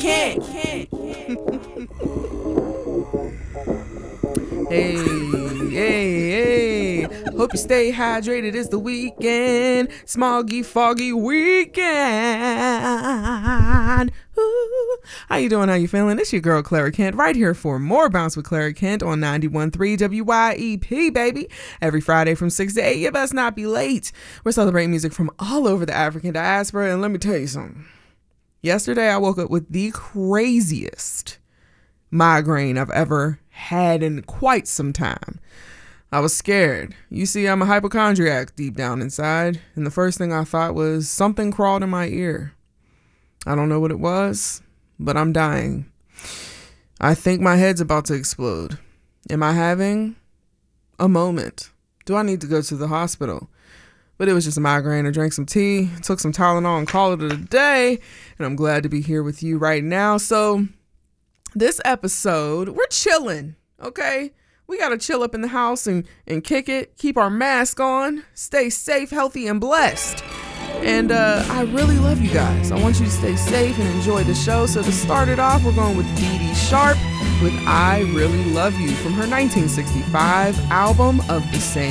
Kent. Hey. Hope you stay hydrated. It's the weekend. Smoggy, foggy weekend. Ooh. How you doing? How you feeling? It's your girl, Clara Kent, right here for more Bounce with Clara Kent on 91.3 WYEP, baby. Every Friday from 6 to 8. You best not be late. We're celebrating music from all over the African diaspora, and let me tell you something. Yesterday, I woke up with the craziest migraine I've ever had in quite some time. I was scared. You see, I'm a hypochondriac deep down inside, and the first thing I thought was something crawled in my ear. I don't know what it was, but I'm dying. I think my head's about to explode. Am I having a moment? Do I need to go to the hospital? But it was just a migraine. I drank some tea, took some Tylenol, and called it a day. And I'm glad to be here with you right now. So this episode, we're chilling, okay? We got to chill up in the house and kick it, keep our mask on, stay safe, healthy, and blessed. And I really love you guys. I want you to stay safe and enjoy the show. So to start it off, we're going with Dee Dee Sharp with I Really Love You from her 1965 album of the same